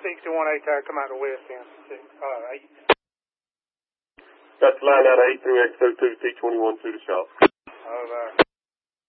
61 tower, come out the west end. 8. That's line out 8 through X02 C21 to the shop. All right.